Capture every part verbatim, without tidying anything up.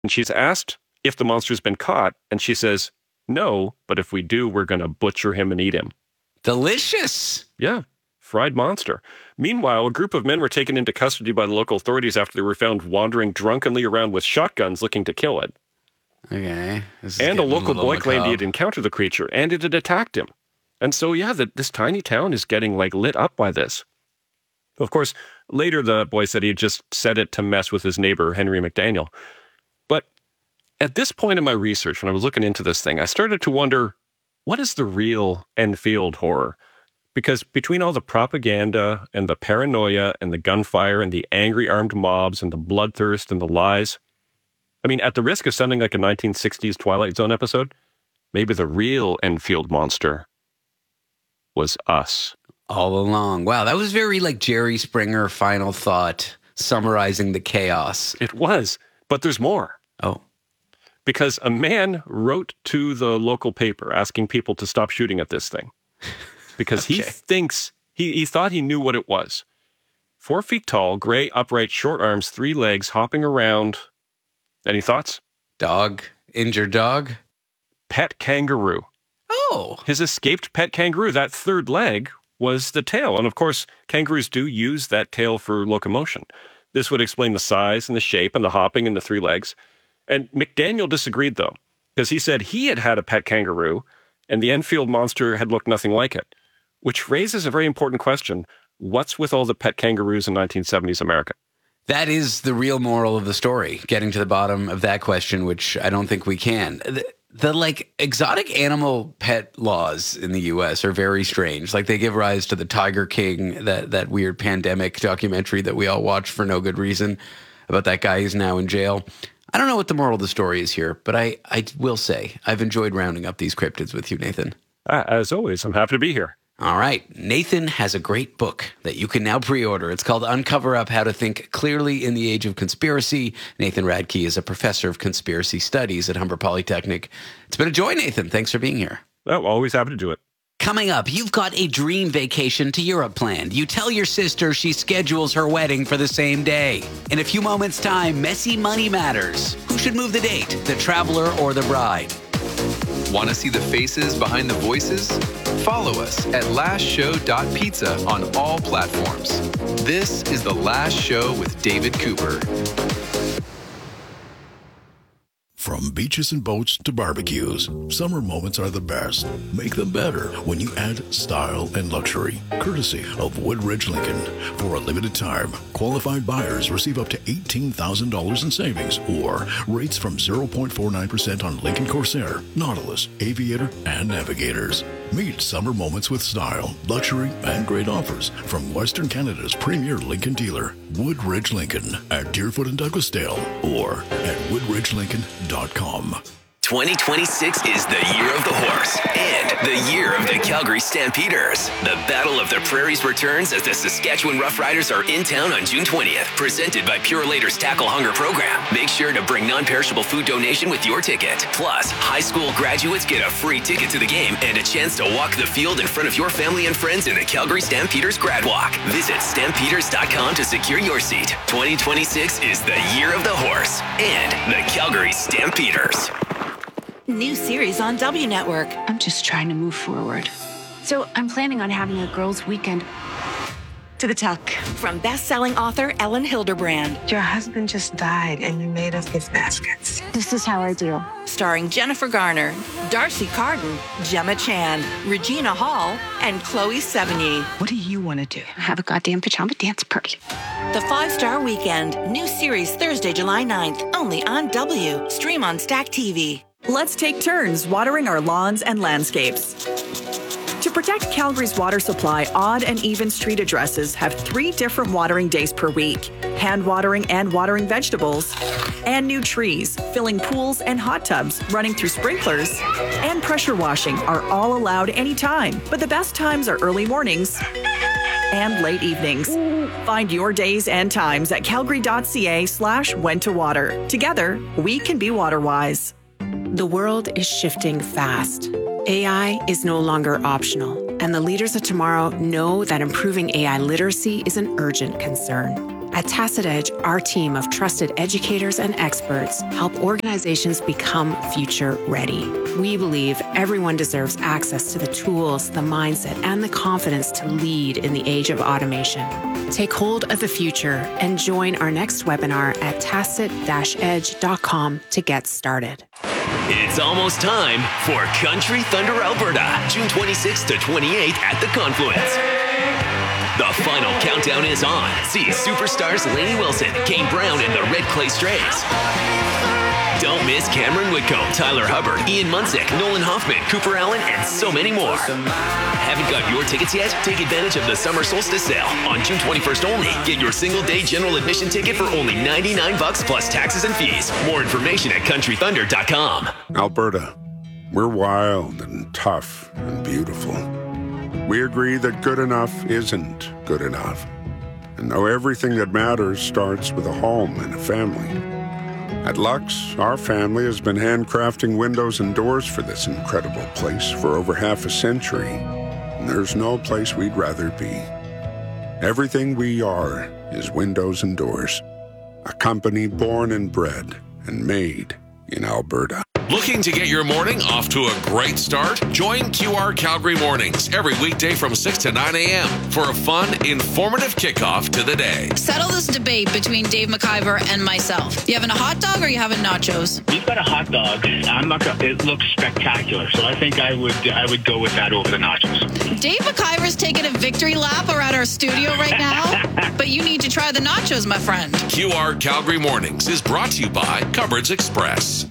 And she's asked if the monster's been caught, and she says, no, but if we do, we're going to butcher him and eat him. Delicious. Yeah, fried monster. Meanwhile, a group of men were taken into custody by the local authorities after they were found wandering drunkenly around with shotguns looking to kill it. Okay. And a local boy claimed he had encountered the creature, and it had attacked him. And so, yeah, the, this tiny town is getting, like, lit up by this. Of course, later the boy said he had just said it to mess with his neighbor, Henry McDaniel. But at this point in my research, when I was looking into this thing, I started to wonder, what is the real Enfield horror? Because between all the propaganda and the paranoia and the gunfire and the angry armed mobs and the bloodthirst and the lies, I mean, at the risk of sounding like a nineteen sixties Twilight Zone episode, maybe the real Enfield monster was us. All along. Wow, that was very like Jerry Springer final thought, summarizing the chaos. It was, but there's more. Oh. Because a man wrote to the local paper asking people to stop shooting at this thing. Because okay. he thinks, he, he thought he knew what it was. Four feet tall, gray, upright, short arms, three legs, hopping around. Any thoughts? Dog. Injured dog? Pet kangaroo. Oh. His escaped pet kangaroo, that third leg, was the tail. And of course, kangaroos do use that tail for locomotion. This would explain the size and the shape and the hopping and the three legs. And McDaniel disagreed, though, because he said he had had a pet kangaroo and the Enfield monster had looked nothing like it, which raises a very important question. What's with all the pet kangaroos in nineteen seventies America? That is the real moral of the story, getting to the bottom of that question, which I don't think we can. The, the like exotic animal pet laws in the U S are very strange. Like they give rise to the Tiger King, that, that weird pandemic documentary that we all watched for no good reason about that guy who's now in jail. I don't know what the moral of the story is here, but I, I will say I've enjoyed rounding up these cryptids with you, Nathan. Uh, as always, I'm happy to be here. All right. Nathan has a great book that you can now pre-order. It's called Uncover Up, How to Think Clearly in the Age of Conspiracy. Nathan Radke is a professor of conspiracy studies at Humber Polytechnic. It's been a joy, Nathan. Thanks for being here. Oh, always happy to do it. Coming up, you've got a dream vacation to Europe planned. You tell your sister she schedules her wedding for the same day. In a few moments' time, messy money matters. Who should move the date, the traveler or the bride? Want to see the faces behind the voices? Follow us at last show dot pizza on all platforms. This is The Last Show with David Cooper. From beaches and boats to barbecues, summer moments are the best. Make them better when you add style and luxury, courtesy of Woodridge Lincoln. For a limited time, qualified buyers receive up to eighteen thousand dollars in savings or rates from zero point four nine percent on Lincoln Corsair, Nautilus, Aviator, and Navigators. Meet summer moments with style, luxury, and great offers from Western Canada's premier Lincoln dealer, Woodridge Lincoln, at Deerfoot and Douglasdale, or at woodridge lincoln dot com. twenty twenty-six is the year of the horse and the year of the Calgary Stampeders. The Battle of the Prairies returns as the Saskatchewan Roughriders are in town on June twentieth. Presented by Purolator's Tackle Hunger Program. Make sure to bring non-perishable food donation with your ticket. Plus, high school graduates get a free ticket to the game and a chance to walk the field in front of your family and friends in the Calgary Stampeders Grad Walk. Visit stampeders dot com to secure your seat. twenty twenty-six is the year of the horse and the Calgary Stampeders. New series on W Network. I'm just trying to move forward. So I'm planning on having a girls' weekend. To the tuck. From best-selling author Ellen Hilderbrand. Your husband just died and you made us gift baskets. This is how I deal. Starring Jennifer Garner, Darcy Carden, Gemma Chan, Regina Hall, and Chloe Sevigny. What do you want to do? Have a goddamn pajama dance party. The Five-Star Weekend. New series Thursday, July ninth. Only on W. Stream on Stack T V. Let's take turns watering our lawns and landscapes. To protect Calgary's water supply, odd and even street addresses have three different watering days per week. Hand watering and watering vegetables, and new trees, filling pools and hot tubs, running through sprinklers, and pressure washing are all allowed anytime. But the best times are early mornings and late evenings. Find your days and times at calgary.ca slash when to water. Together, we can be water-wise. The world is shifting fast. A I is no longer optional, and the leaders of tomorrow know that improving A I literacy is an urgent concern. At Tacit Edge, our team of trusted educators and experts help organizations become future ready. We believe everyone deserves access to the tools, the mindset, and the confidence to lead in the age of automation. Take hold of the future and join our next webinar at tacit dash edge dot com to get started. It's almost time for Country Thunder Alberta, June twenty-sixth to twenty-eighth at the Confluence. The final countdown is on. See superstars Lainey Wilson, Kane Brown, and the Red Clay Strays. Don't miss Cameron Whitcomb, Tyler Hubbard, Ian Munsick, Nolan Hoffman, Cooper Allen, and so many more. Haven't got your tickets yet? Take advantage of the summer solstice sale. On June twenty-first only, get your single-day general admission ticket for only ninety-nine bucks plus taxes and fees. More information at country thunder dot com. Alberta, we're wild and tough and beautiful. We agree that good enough isn't good enough. And though everything that matters starts with a home and a family. At Lux, our family has been handcrafting windows and doors for this incredible place for over half a century. And there's no place we'd rather be. Everything we are is windows and doors. A company born and bred and made in Alberta. Looking to get your morning off to a great start? Join Q R Calgary Mornings every weekday from six to nine a.m. for a fun, informative kickoff to the day. Settle this debate between Dave McIver and myself. You having a hot dog or you having nachos? We've got a hot dog. I'm not gonna, it looks spectacular, so I think I would I would go with that over the nachos. Dave McIver's taking a victory lap around our studio right now, but you need to try the nachos, my friend. Q R Calgary Mornings is brought to you by Cupboards Express.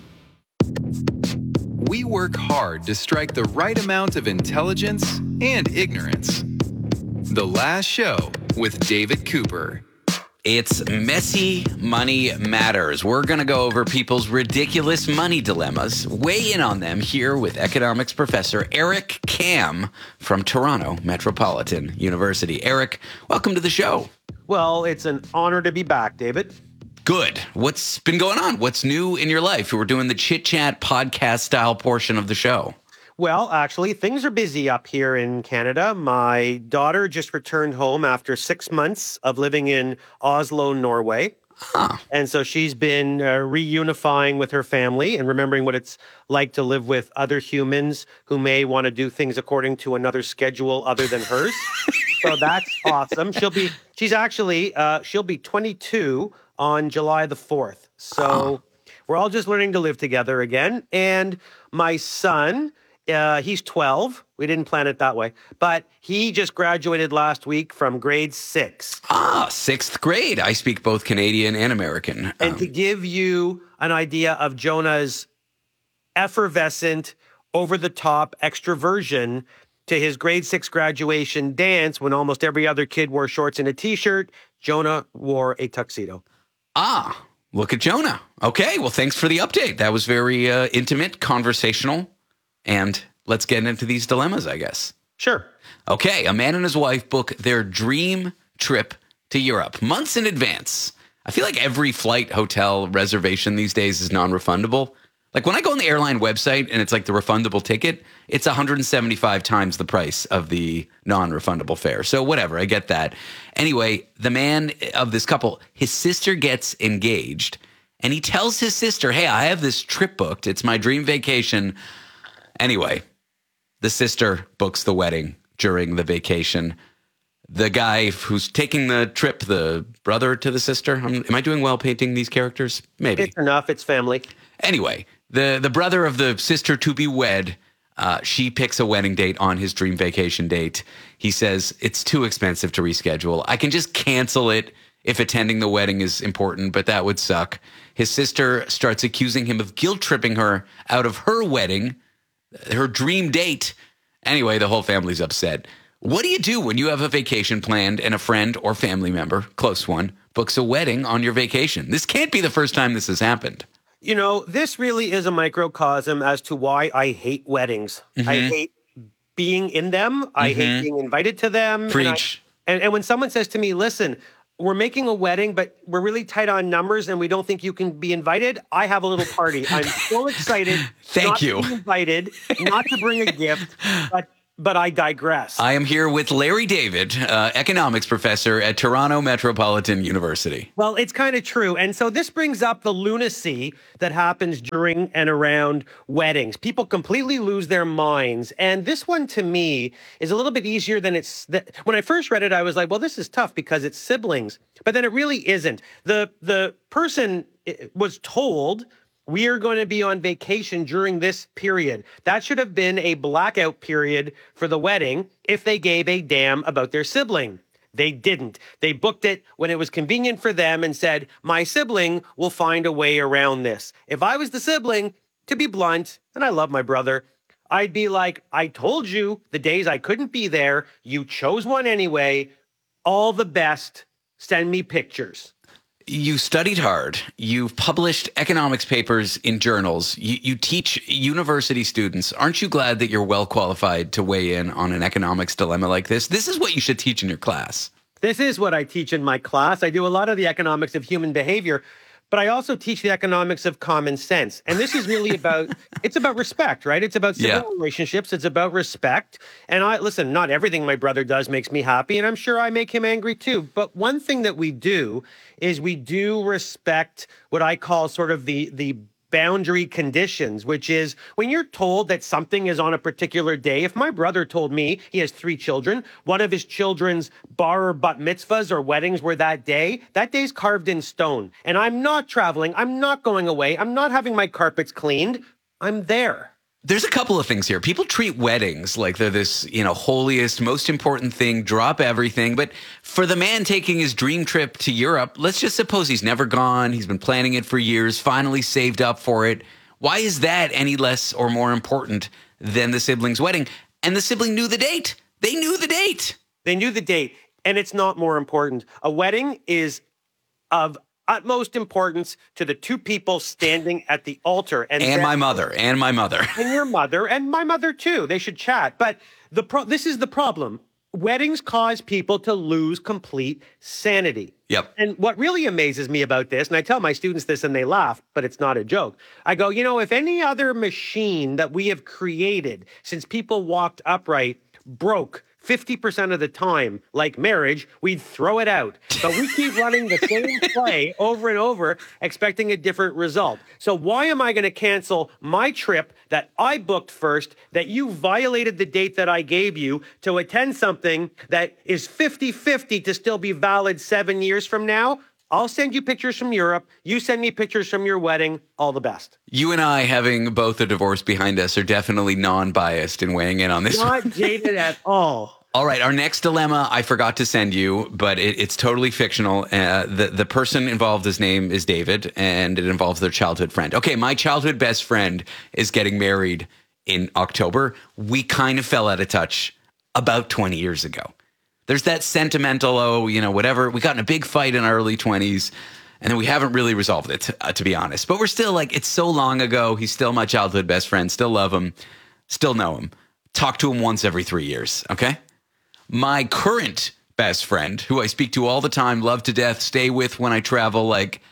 We work hard to strike the right amount of intelligence and ignorance. The Last Show with David Cooper. It's Messy Money Matters. We're going to go over people's ridiculous money dilemmas, weigh in on them here with economics professor Eric Kam from Toronto Metropolitan University. Eric, welcome to the show. Well, it's an honor to be back, David. Good. What's been going on? What's new in your life? We're doing the Chit Chat podcast style portion of the show. Well, actually, things are busy up here in Canada. My daughter just returned home after six months of living in Oslo, Norway. Huh. And so she's been uh, reunifying with her family and remembering what it's like to live with other humans who may want to do things according to another schedule other than hers. So that's awesome. She'll be, she's actually, uh, she'll be twenty-two on July the fourth. So oh. we're all just learning to live together again. And my son, uh, he's twelve. We didn't plan it that way. But he just graduated last week from grade six. Ah, sixth grade. I speak both Canadian and American. And um, to give you an idea of Jonah's effervescent, over-the-top extroversion to his grade six graduation dance, when almost every other kid wore shorts and a T-shirt, Jonah wore a tuxedo. Ah, look at Jonah. Okay, well, thanks for the update. That was very uh, intimate, conversational, and let's get into these dilemmas, I guess. Sure. Okay, a man and his wife book their dream trip to Europe months in advance. I feel like every flight, hotel, reservation these days is non-refundable. Like when I go on the airline website and it's like the refundable ticket, it's one hundred seventy-five times the price of the non-refundable fare. So whatever, I get that. Anyway, the man of this couple, his sister gets engaged and he tells his sister, hey, I have this trip booked. It's my dream vacation. Anyway, the sister books the wedding during the vacation. The guy who's taking the trip, the brother to the sister. Am I doing well painting these characters? Maybe. It's enough. It's family. Anyway, the, the brother of the sister to be wed, uh, she picks a wedding date on his dream vacation date. He says, it's too expensive to reschedule. I can just cancel it if attending the wedding is important, but that would suck. His sister starts accusing him of guilt-tripping her out of her wedding, her dream date. Anyway, the whole family's upset. What do you do when you have a vacation planned and a friend or family member, close one, books a wedding on your vacation? This can't be the first time this has happened. You know, this really is a microcosm as to why I hate weddings. Mm-hmm. I hate being in them. Mm-hmm. I hate being invited to them. Preach. And, I, and, and when someone says to me, listen, we're making a wedding, but we're really tight on numbers and we don't think you can be invited, I have a little party. I'm so excited Thank not you. to be invited, not to bring a gift, but but I digress. I am here with Larry David, uh, economics professor at Toronto Metropolitan University. Well, it's kind of true. And so this brings up the lunacy that happens during and around weddings. People completely lose their minds. And this one, to me, is a little bit easier than it's... Th- when I first read it, I was like, well, this is tough because it's siblings. But then it really isn't. The, the person was told... we are going to be on vacation during this period. That should have been a blackout period for the wedding if they gave a damn about their sibling. They didn't. They booked it when it was convenient for them and said, my sibling will find a way around this. If I was the sibling, to be blunt, and I love my brother, I'd be like, I told you the days I couldn't be there, you chose one anyway. All the best. Send me pictures. You studied hard. You've published economics papers in journals. You, you teach university students. Aren't you glad that you're well qualified to weigh in on an economics dilemma like this? This is what you should teach in your class. This is what I teach in my class. I do a lot of the economics of human behavior, but I also teach the economics of common sense. And this is really about, it's about respect, right? It's about civil yeah. relationships. It's about respect. And I, listen, not everything my brother does makes me happy, and I'm sure I make him angry too. But one thing that we do is we do respect what I call sort of the, the boundary conditions, which is when you're told that something is on a particular day. If my brother told me he has three children, one of his children's bar or bat mitzvahs or weddings were that day, that day's carved in stone. And I'm not traveling. I'm not going away. I'm not having my carpets cleaned. I'm there. There's a couple of things here. People treat weddings like they're this, you know, holiest, most important thing, drop everything. But for the man taking his dream trip to Europe, let's just suppose he's never gone. He's been planning it for years, finally saved up for it. Why is that any less or more important than the sibling's wedding? And the sibling knew the date. They knew the date. They knew the date. And it's not more important. A wedding is of utmost importance to the two people standing at the altar. And, and my mother, and my mother. And your mother, and my mother too. They should chat. But the pro- this is the problem. Weddings cause people to lose complete sanity. Yep. And what really amazes me about this, and I tell my students this and they laugh, but it's not a joke. I go, you know, if any other machine that we have created since people walked upright broke fifty percent of the time, like marriage, we'd throw it out. But we keep running the same play over and over, expecting a different result. So why am I going to cancel my trip that I booked first, that you violated the date that I gave you to attend something that is fifty-fifty to still be valid seven years from now? I'll send you pictures from Europe. You send me pictures from your wedding. All the best. You and I, having both a divorce behind us, are definitely non-biased in weighing in on this. Not jaded at all. All right, our next dilemma I forgot to send you, but it, it's totally fictional. Uh, the, the person involved, his name is David, and it involves their childhood friend. Okay, my childhood best friend is getting married in October. We kind of fell out of touch about twenty years ago. There's that sentimental, oh, you know, whatever. We got in a big fight in our early twenties, and then we haven't really resolved it, uh, to be honest. But we're still like, it's so long ago. He's still my childhood best friend. Still love him. Still know him. Talk to him once every three years, okay? My current best friend, who I speak to all the time, love to death, stay with when I travel, like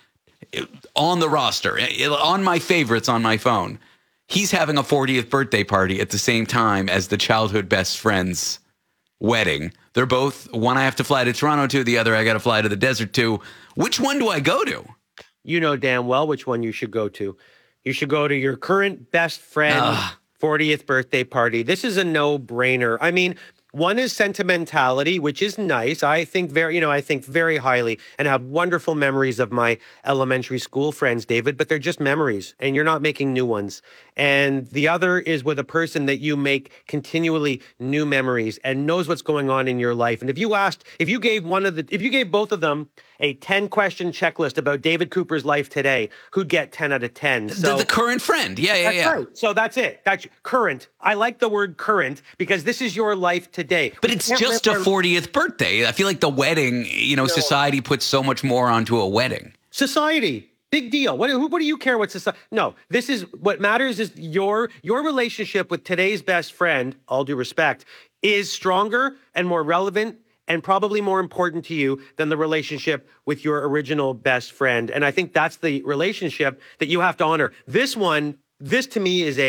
on the roster, on my favorites on my phone. He's having a fortieth birthday party at the same time as the childhood best friend's wedding. They're both, one I have to fly to Toronto to, the other I got to fly to the desert to. Which one do I go to? You know damn well which one you should go to. You should go to your current best friend uh. fortieth birthday party. This is a no-brainer. I mean, one is sentimentality, which is nice. I think very, you know, I think very highly and have wonderful memories of my elementary school friends, David, but they're just memories and you're not making new ones. And the other is with a person that you make continually new memories and knows what's going on in your life. And if you asked, if you gave one of the, if you gave both of them a ten question checklist about David Cooper's life today, who'd get ten out of ten. So, the, the current friend. Yeah, yeah, that's yeah. Right. So that's it. That's current. I like the word current because this is your life today. But we it's just a fortieth birthday. I feel like the wedding, you know, no. society puts so much more onto a wedding. Society. Big deal. What, what do you care what society? No, this is what matters is your your relationship with today's best friend, all due respect, is stronger and more relevant and probably more important to you than the relationship with your original best friend. And I think that's the relationship that you have to honor. This one, this to me is a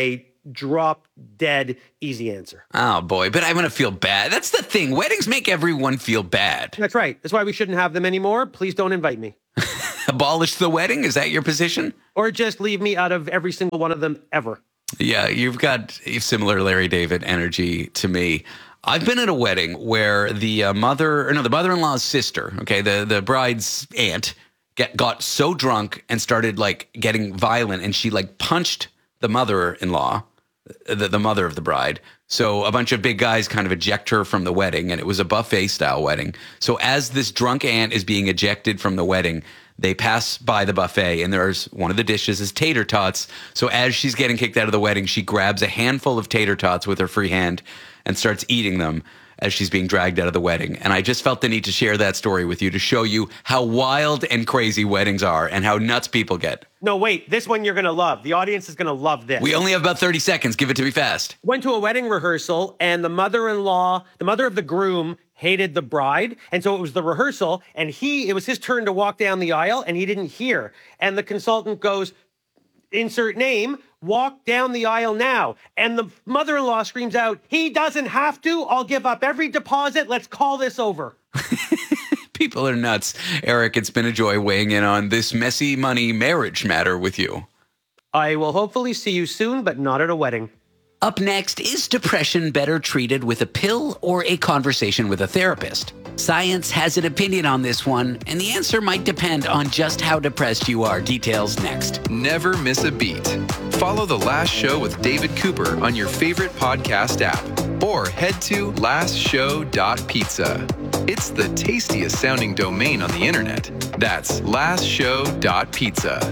drop dead easy answer. Oh, boy. But I'm going to feel bad. That's the thing. Weddings make everyone feel bad. That's right. That's why we shouldn't have them anymore. Please don't invite me. Abolish the wedding? Is that your position? Or just leave me out of every single one of them ever. Yeah, you've got similar Larry David energy to me. I've been at a wedding where the uh, mother, or no, the mother-in-law's sister, okay, the, the bride's aunt, get, got so drunk and started like getting violent, and she like punched the mother-in-law, the, the mother of the bride. So a bunch of big guys kind of eject her from the wedding, and it was a buffet-style wedding. So as this drunk aunt is being ejected from the wedding, they pass by the buffet, and there's one of the dishes is tater tots. So as she's getting kicked out of the wedding, she grabs a handful of tater tots with her free hand and starts eating them as she's being dragged out of the wedding. And I just felt the need to share that story with you to show you how wild and crazy weddings are and how nuts people get. No, wait, this one you're going to love. The audience is going to love this. We only have about thirty seconds. Give it to me fast. Went to a wedding rehearsal, and the mother-in-law, the mother of the groom, hated the bride. And so it was the rehearsal, and he, it was his turn to walk down the aisle, and he didn't hear. And the consultant goes, insert name, walk down the aisle now. And the mother-in-law screams out, he doesn't have to. I'll give up every deposit. Let's call this over. People are nuts. Eric, it's been a joy weighing in on this messy money marriage matter with you. I will hopefully see you soon, but not at a wedding. Up next, is depression better treated with a pill or a conversation with a therapist? Science has an opinion on this one, and the answer might depend on just how depressed you are. Details next. Never miss a beat. Follow The Last Show with David Cooper on your favorite podcast app, or head to last show dot pizza. It's the tastiest sounding domain on the internet. That's last show dot pizza.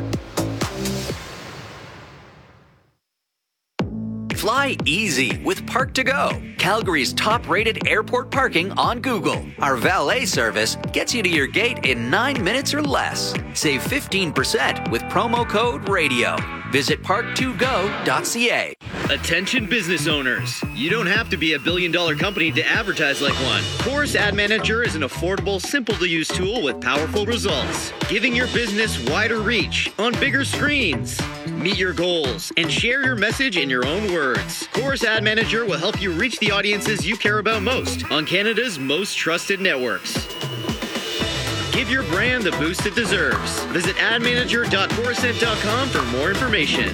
Fly easy with Park to Go, Calgary's top-rated airport parking on Google. Our valet service gets you to your gate in nine minutes or less. Save fifteen percent with promo code RADIO. Visit park to go dot c a. Attention business owners. You don't have to be a billion dollar company to advertise like one. Chorus Ad Manager is an affordable, simple to use tool with powerful results, giving your business wider reach on bigger screens. Meet your goals and share your message in your own words. Chorus Ad Manager will help you reach the audiences you care about most on Canada's most trusted networks. Give your brand the boost it deserves. Visit ad manager dot chorusnet dot com for more information.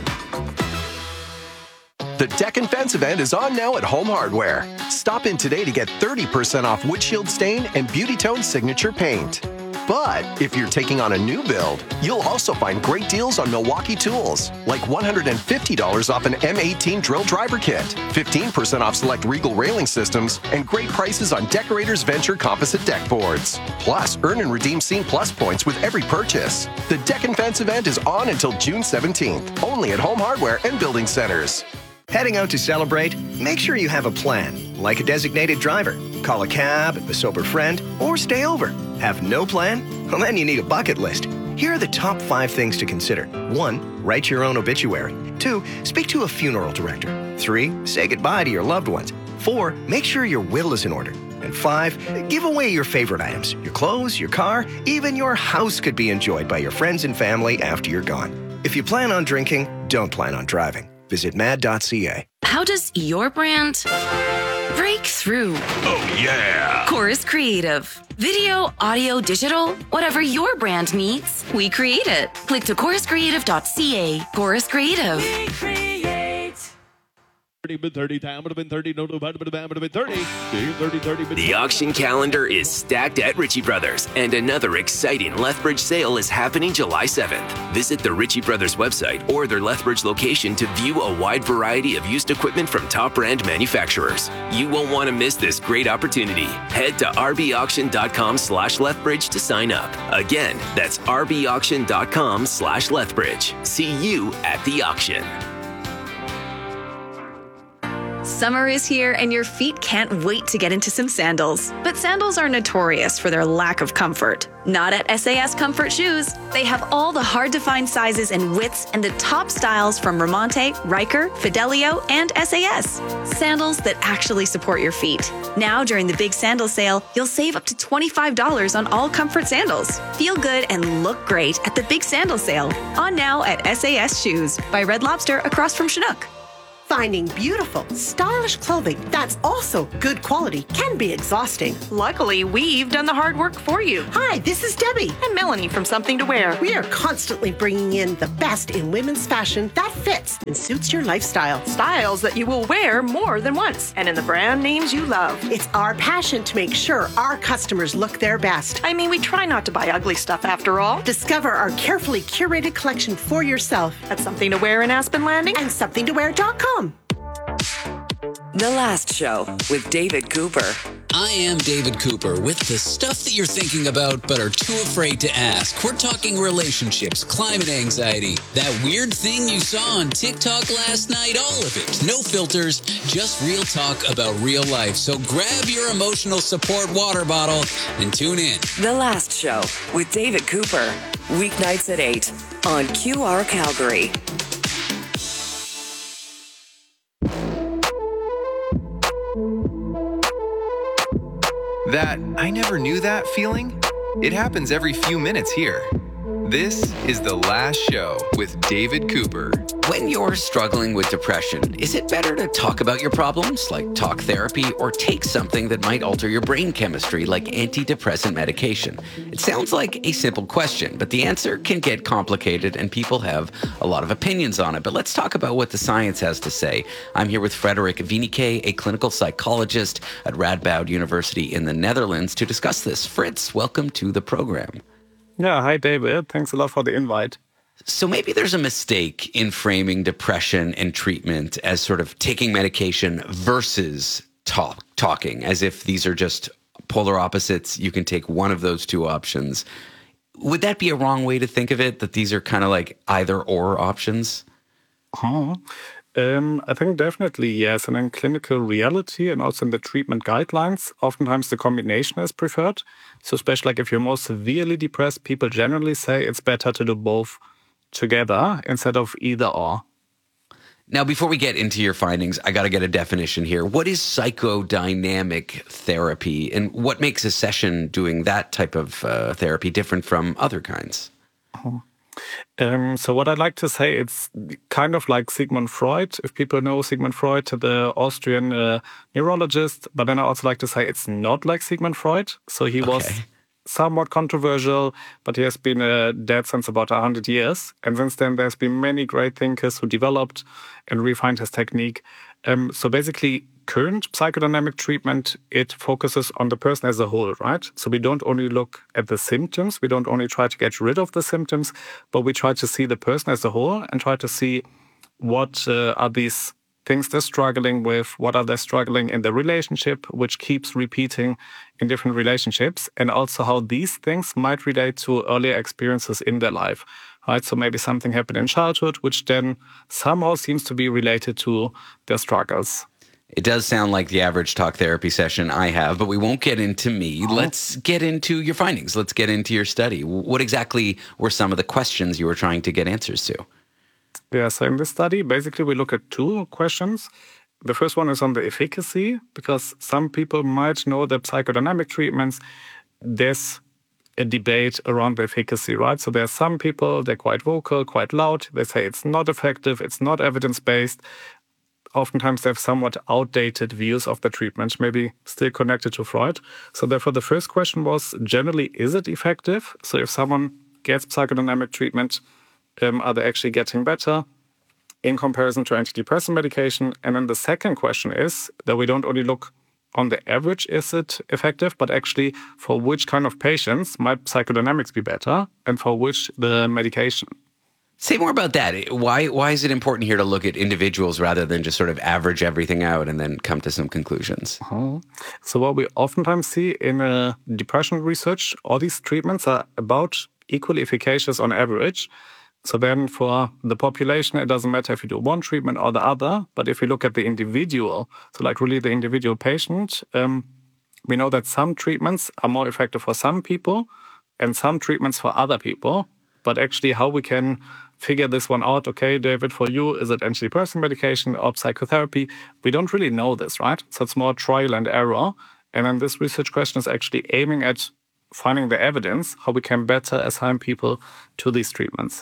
The Deck and Fence event is on now at Home Hardware. Stop in today to get thirty percent off windshield stain and Beauty Tone signature paint. But if you're taking on a new build, you'll also find great deals on Milwaukee tools, like one hundred fifty dollars off an M eighteen drill driver kit, fifteen percent off select Regal railing systems, and great prices on Decorators Venture composite deck boards. Plus, earn and redeem Scene Plus points with every purchase. The Deck and Fence event is on until June seventeenth, only at Home Hardware and Building Centers. Heading out to celebrate? Make sure you have a plan, like a designated driver. Call a cab, a sober friend, or stay over. Have no plan? Well, then you need a bucket list. Here are the top five things to consider. One, write your own obituary. Two, speak to a funeral director. Three, say goodbye to your loved ones. Four, make sure your will is in order. And five, give away your favorite items. Your clothes, your car, even your house could be enjoyed by your friends and family after you're gone. If you plan on drinking, don't plan on driving. Visit mad dot c a. How does your brand break through? Oh, yeah. Chorus Creative. Video, audio, digital, whatever your brand needs, we create it. Click to chorus creative dot c a. Chorus Creative. We create. thirty time would have been thirty, no, no, would have been thirty. thirty, thirty, The auction calendar is stacked at Ritchie Brothers, and another exciting Lethbridge sale is happening July seventh. Visit the Ritchie Brothers website or their Lethbridge location to view a wide variety of used equipment from top brand manufacturers. You won't want to miss this great opportunity. Head to r b auction dot com slash Lethbridge to sign up. Again, that's r b auction dot com slash Lethbridge. See you at the auction. Summer is here and your feet can't wait to get into some sandals. But sandals are notorious for their lack of comfort. Not at S A S Comfort Shoes. They have all the hard-to-find sizes and widths and the top styles from Ramonte, Riker, Fidelio, and S A S. Sandals that actually support your feet. Now, during the big sandal sale, you'll save up to twenty-five dollars on all comfort sandals. Feel good and look great at the big sandal sale. On now at S A S Shoes by Red Lobster across from Chinook. Finding beautiful, stylish clothing that's also good quality can be exhausting. Luckily, we've done the hard work for you. Hi, this is Debbie. And Melanie from Something to Wear. We are constantly bringing in the best in women's fashion that fits and suits your lifestyle. Styles that you will wear more than once, and in the brand names you love. It's our passion to make sure our customers look their best. I mean, we try not to buy ugly stuff after all. Discover our carefully curated collection for yourself at Something to Wear in Aspen Landing and something to wear dot com. The Last Show with David Cooper. I am David Cooper with the stuff that you're thinking about but are too afraid to ask. We're talking relationships, climate anxiety, that weird thing you saw on TikTok last night, all of it. No filters, just real talk about real life. So grab your emotional support water bottle and tune in. The Last Show with David Cooper. Weeknights at eight on Q R Calgary. That I never knew that feeling? It happens every few minutes here. This is The Last Show with David Cooper. When you're struggling with depression, is it better to talk about your problems, like talk therapy, or take something that might alter your brain chemistry, like antidepressant medication? It sounds like a simple question, but the answer can get complicated and people have a lot of opinions on it. But let's talk about what the science has to say. I'm here with Frederik Wieneke, a clinical psychologist at Radboud University in the Netherlands, to discuss this. Fritz, welcome to the program. Yeah, hi David. Thanks a lot for the invite. So maybe there's a mistake in framing depression and treatment as sort of taking medication versus talk, talking, as if these are just polar opposites. You can take one of those two options. Would that be a wrong way to think of it, that these are kind of like either or options? Huh. Um, I think definitely yes. And in clinical reality and also in the treatment guidelines, oftentimes the combination is preferred. So especially like if you're more severely depressed, people generally say it's better to do both together instead of either or. Now, before we get into your findings, I got to get a definition here. What is psychodynamic therapy, and what makes a session doing that type of uh, therapy different from other kinds? Uh-huh. Um, so what I'd like to say, it's kind of like Sigmund Freud. If people know Sigmund Freud, the Austrian uh, neurologist, but then I also like to say it's not like Sigmund Freud. So he okay. was somewhat controversial, but he has been uh, dead since about one hundred years. And since then, there's been many great thinkers who developed and refined his technique. Um, so basically, current psychodynamic treatment, it focuses on the person as a whole, right? So we don't only look at the symptoms, we don't only try to get rid of the symptoms, but we try to see the person as a whole and try to see what uh, are these things they're struggling with, what are they struggling in the relationship, which keeps repeating in different relationships, and also how these things might relate to earlier experiences in their life, right? So maybe something happened in childhood, which then somehow seems to be related to their struggles. It does sound like the average talk therapy session I have, but we won't get into me. Oh. Let's get into your findings. Let's get into your study. What exactly were some of the questions you were trying to get answers to? Yeah, so in this study, basically we look at two questions. The first one is on the efficacy, because some people might know that psychodynamic treatments, there's a debate around the efficacy, right? So there are some people, they're quite vocal, quite loud. They say it's not effective, it's not evidence-based. Oftentimes they have somewhat outdated views of the treatment, maybe still connected to Freud. So therefore the first question was, generally, is it effective? So if someone gets psychodynamic treatment, um, are they actually getting better in comparison to antidepressant medication? And then the second question is that we don't only look on the average, is it effective, but actually for which kind of patients might psychodynamics be better and for which the medication. Say more about that. Why why is it important here to look at individuals rather than just sort of average everything out and then come to some conclusions? Uh-huh. So what we oftentimes see in uh, depression research, all these treatments are about equally efficacious on average. So then for the population, it doesn't matter if you do one treatment or the other, but if you look at the individual, so like really the individual patient, um, we know that some treatments are more effective for some people and some treatments for other people. But actually how we can figure this one out, okay, David, for you, is it antidepressant medication or psychotherapy? We don't really know this, right? So it's more trial and error. And then this research question is actually aiming at finding the evidence, how we can better assign people to these treatments.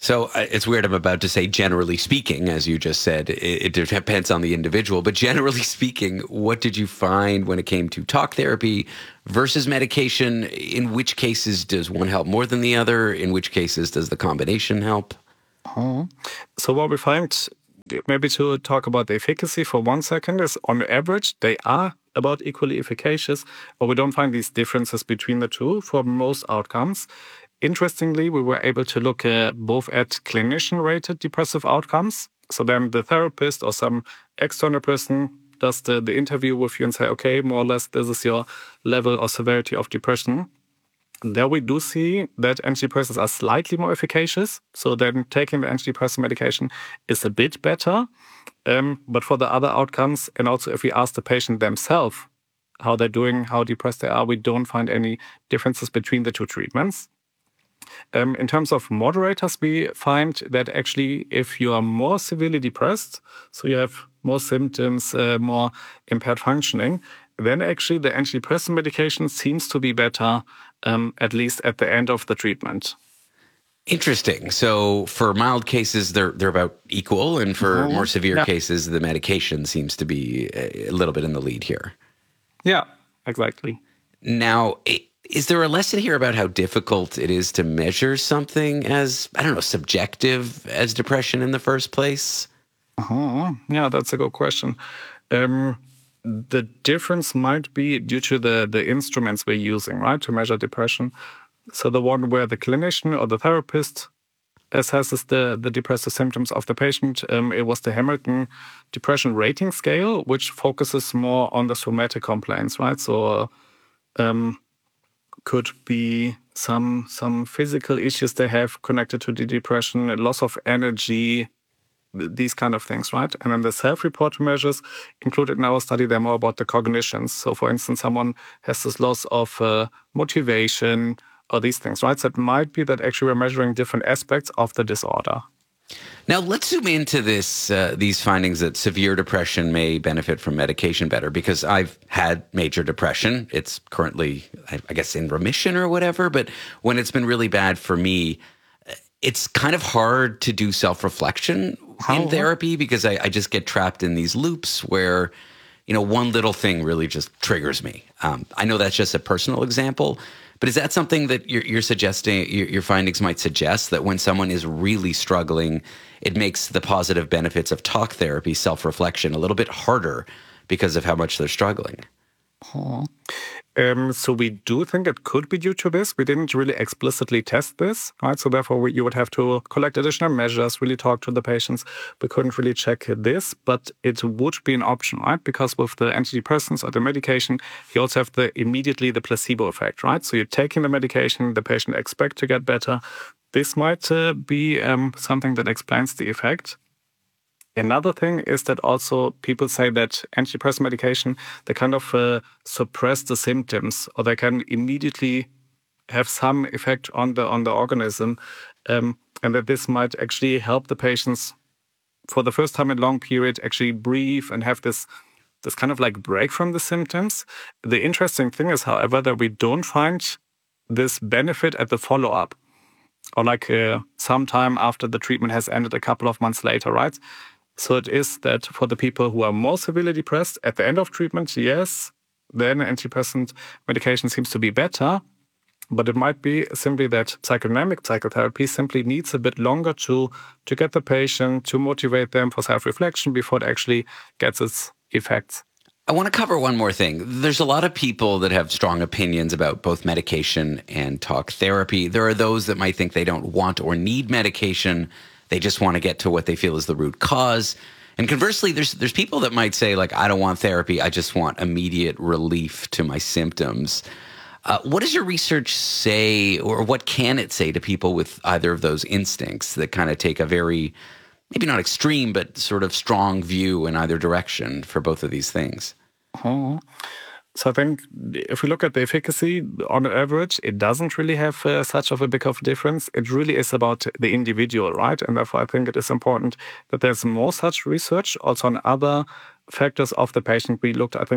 So uh, it's weird. I'm about to say generally speaking, as you just said, it, it depends on the individual. But generally speaking, what did you find when it came to talk therapy versus medication? In which cases does one help more than the other? In which cases does the combination help? Oh. So what we find, maybe to talk about the efficacy for one second, is on average, they are about equally efficacious, but we don't find these differences between the two for most outcomes. Interestingly, we were able to look uh, both at clinician-rated depressive outcomes. So then the therapist or some external person does the, the interview with you and say, okay, more or less, this is your level or severity of depression. There we do see that antidepressants are slightly more efficacious. So then taking the antidepressant medication is a bit better. Um, but for the other outcomes, and also if we ask the patient themselves how they're doing, how depressed they are, we don't find any differences between the two treatments. Um, in terms of moderators, we find that actually if you are more severely depressed, so you have more symptoms, uh, more impaired functioning, then actually the antidepressant medication seems to be better, um, at least at the end of the treatment. Interesting. So for mild cases, they're they're about equal, and for Mhm. more severe Yeah. cases, the medication seems to be a a little bit in the lead here. Yeah, exactly. Now, i- is there a lesson here about how difficult it is to measure something as, I don't know, subjective as depression in the first place? Uh-huh. Yeah, that's a good question. Um, the difference might be due to the, the instruments we're using, right, to measure depression. So the one where the clinician or the therapist assesses the, the depressive symptoms of the patient, um, it was the Hamilton Depression Rating Scale, which focuses more on the somatic complaints, right? So um, could be some some physical issues they have connected to the depression, loss of energy, these kind of things, right? And then the self-report measures included in our study, they're more about the cognitions. So for instance, someone has this loss of uh, motivation or these things, right? So it might be that actually we're measuring different aspects of the disorder. Now, let's zoom into this. Uh, these findings that severe depression may benefit from medication better, because I've had major depression. It's currently, I, I guess, in remission or whatever. But when it's been really bad for me, it's kind of hard to do self-reflection in therapy, because I, I just get trapped in these loops where, you know, one little thing really just triggers me. Um, I know that's just a personal example, but is that something that you're, you're suggesting, your, your findings might suggest, that when someone is really struggling, it makes the positive benefits of talk therapy, self-reflection, a little bit harder because of how much they're struggling? Huh. Um, so we do think it could be due to this. We didn't really explicitly test this, right? So therefore, we, you would have to collect additional measures, really talk to the patients. We couldn't really check this, but it would be an option, right? Because with the antidepressants or the medication, you also have the immediately the placebo effect, right? So you're taking the medication, the patient expects to get better. This might uh, be um, something that explains the effect. Another thing is that also people say that antidepressant medication, they kind of uh, suppress the symptoms, or they can immediately have some effect on the on the organism, um, and that this might actually help the patients for the first time in a long period actually breathe and have this this kind of like break from the symptoms. The interesting thing is, however, that we don't find this benefit at the follow-up, or like uh, sometime after the treatment has ended, a couple of months later, right? So it is that for the people who are more severely depressed at the end of treatment, yes, then antidepressant medication seems to be better. But it might be simply that psychodynamic psychotherapy simply needs a bit longer to, to get the patient, to motivate them for self-reflection before it actually gets its effects. I want to cover one more thing. There's a lot of people that have strong opinions about both medication and talk therapy. There are those that might think they don't want or need medication. They just want to get to what they feel is the root cause. And conversely, there's there's people that might say, like, I don't want therapy. I just want immediate relief to my symptoms. Uh, what does your research say, or what can it say to people with either of those instincts that kind of take a very, maybe not extreme, but sort of strong view in either direction for both of these things? Oh. So I think if we look at the efficacy, on average, it doesn't really have uh, such of a big of a difference. It really is about the individual, right? And therefore, I think it is important that there's more such research also on other factors of the patient. We looked, I think, at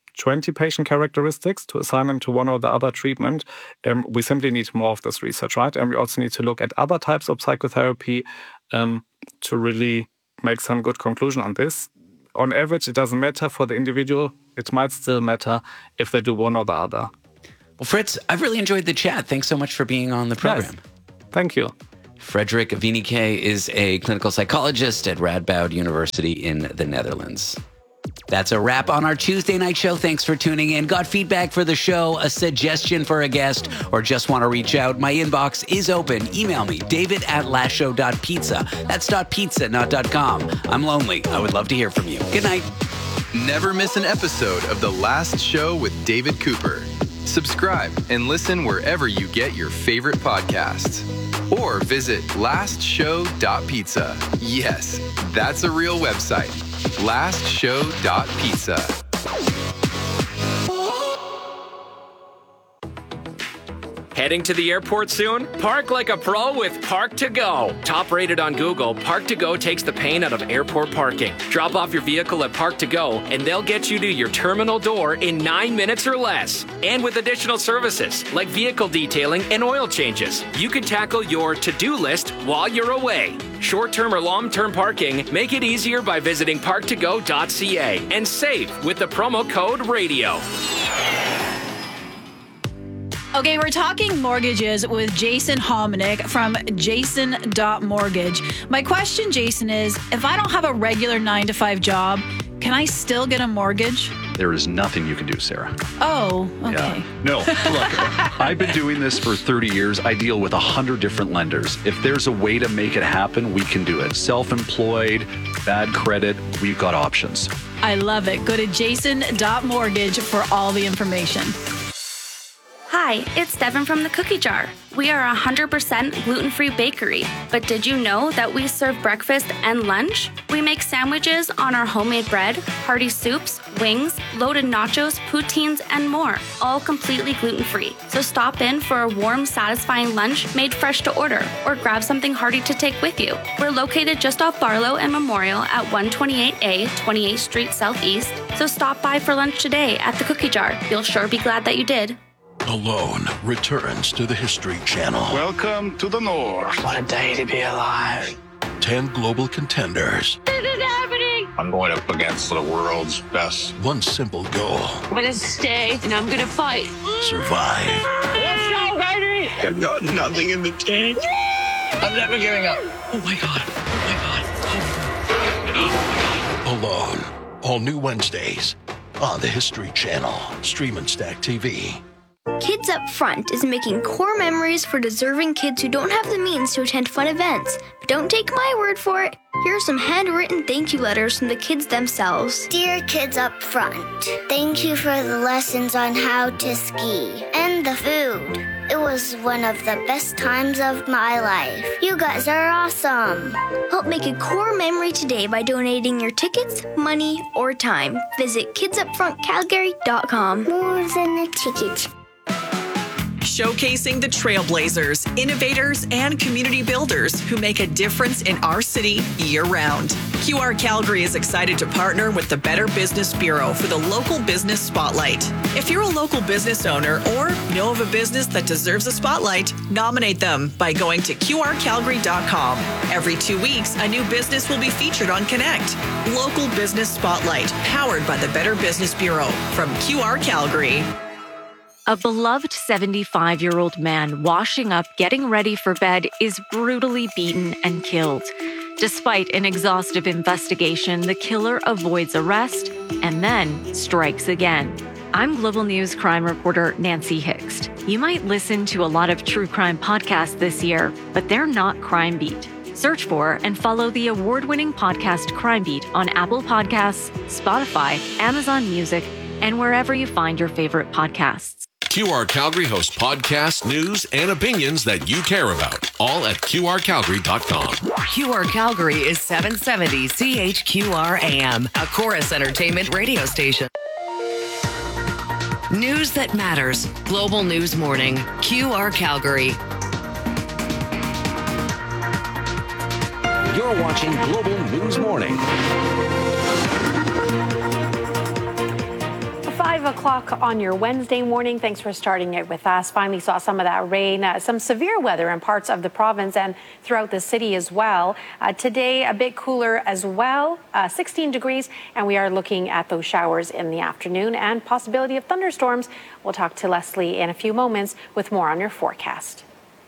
twenty patient characteristics to assign them to one or the other treatment. Um, we simply need more of this research, right? And we also need to look at other types of psychotherapy um, to really make some good conclusion on this. On average, it doesn't matter for the individual. It might still matter if they do one or the other. Well, Fritz, I've really enjoyed the chat. Thanks so much for being on the program. Yes. Thank you. Frederick Wieneke is a clinical psychologist at Radboud University in the Netherlands. That's a wrap on our Tuesday night show. Thanks for tuning in. Got feedback for the show, a suggestion for a guest, or just want to reach out? My inbox is open. Email me, david at lastshow.pizza. That's .pizza, not .com. I'm lonely. I would love to hear from you. Good night. Never miss an episode of The Last Show with David Cooper. Subscribe and listen wherever you get your favorite podcasts. Or visit last show dot pizza. Yes, that's a real website. last show dot pizza. Heading to the airport soon? Park like a pro with Park to Go. Top rated on Google, Park to Go takes the pain out of airport parking. Drop off your vehicle at Park to Go, and they'll get you to your terminal door in nine minutes or less. And with additional services like vehicle detailing and oil changes, you can tackle your to-do list while you're away. Short-term or long-term parking, make it easier by visiting park to go dot c a and save with the promo code RADIO. Okay, we're talking mortgages with Jason Hominick from jason dot mortgage. My question, Jason, is if I don't have a regular nine to five job, can I still get a mortgage? There is nothing you can do, Sarah. Oh, okay. Yeah. No, look, I've been doing this for thirty years. I deal with one hundred different lenders. If there's a way to make it happen, we can do it. Self-employed, bad credit, we've got options. I love it. Go to jason dot mortgage for all the information. Hi, it's Devin from the Cookie Jar. We are a one hundred percent gluten-free bakery, but did you know that we serve breakfast and lunch? We make sandwiches on our homemade bread, hearty soups, wings, loaded nachos, poutines, and more, all completely gluten-free. So stop in for a warm, satisfying lunch made fresh to order, or grab something hearty to take with you. We're located just off Barlow and Memorial at one twenty-eight A, twenty-eighth Street Southeast, so stop by for lunch today at the Cookie Jar. You'll sure be glad that you did. Alone returns to the History Channel. Welcome to the North. What a day to be alive. Ten global contenders. This is happening! I'm going up against the world's best. One simple goal. I'm gonna stay and I'm gonna fight. Survive. Let's go, baby! I've got nothing in the tank. I'm never giving up. Oh my God. Oh my God. Oh my God. Alone. All new Wednesdays on the History Channel. Stream and Stack T V. Kids Up Front is making core memories for deserving kids who don't have the means to attend fun events. But don't take my word for it. Here are some handwritten thank you letters from the kids themselves. Dear Kids Up Front, thank you for the lessons on how to ski and the food. It was one of the best times of my life. You guys are awesome. Help make a core memory today by donating your tickets, money, or time. Visit kids up front calgary dot com. More than a ticket. Showcasing the trailblazers, innovators, and community builders who make a difference in our city year-round. Q R Calgary is excited to partner with the Better Business Bureau for the Local Business Spotlight. If you're a local business owner or know of a business that deserves a spotlight, nominate them by going to Q R calgary dot com. Every two weeks, a new business will be featured on Connect. Local Business Spotlight, powered by the Better Business Bureau from Q R Calgary. A beloved seventy-five-year-old man washing up, getting ready for bed, is brutally beaten and killed. Despite an exhaustive investigation, the killer avoids arrest and then strikes again. I'm Global News crime reporter Nancy Hixt. You might listen to a lot of true crime podcasts this year, but they're not Crime Beat. Search for and follow the award-winning podcast Crime Beat on Apple Podcasts, Spotify, Amazon Music, and wherever you find your favorite podcasts. Q R Calgary hosts podcasts, news, and opinions that you care about, all at Q R calgary dot com. Q R Calgary is seven seventy C H Q R A M, a Chorus Entertainment radio station. News that matters. Global News Morning. Q R Calgary. You're watching Global News Morning. five o'clock on your Wednesday morning. Thanks for starting it with us. Finally saw some of that rain, uh, some severe weather in parts of the province and throughout the city as well. Uh, today, a bit cooler as well, uh, sixteen degrees, and we are looking at those showers in the afternoon and possibility of thunderstorms. We'll talk to Leslie in a few moments with more on your forecast.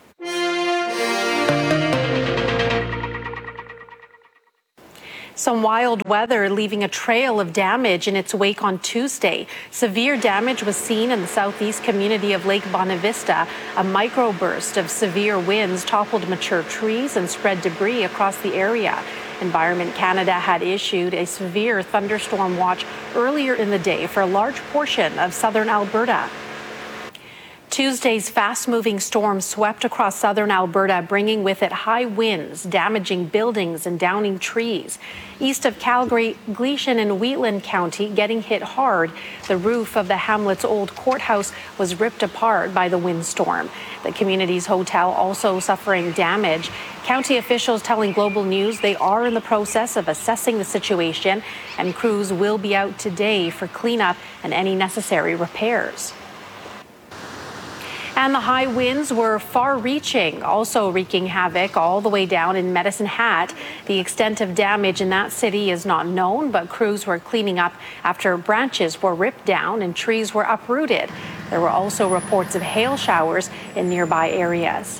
Some wild weather leaving a trail of damage in its wake on Tuesday. Severe damage was seen in the southeast community of Lake Bonavista. A microburst of severe winds toppled mature trees and spread debris across the area. Environment Canada had issued a severe thunderstorm watch earlier in the day for a large portion of southern Alberta. Tuesday's fast-moving storm swept across southern Alberta, bringing with it high winds, damaging buildings and downing trees. East of Calgary, Gleason and Wheatland County getting hit hard. The roof of the hamlet's old courthouse was ripped apart by the windstorm. The community's hotel also suffering damage. County officials telling Global News they are in the process of assessing the situation, and crews will be out today for cleanup and any necessary repairs. And the high winds were far-reaching, also wreaking havoc all the way down in Medicine Hat. The extent of damage in that city is not known, but crews were cleaning up after branches were ripped down and trees were uprooted. There were also reports of hail showers in nearby areas.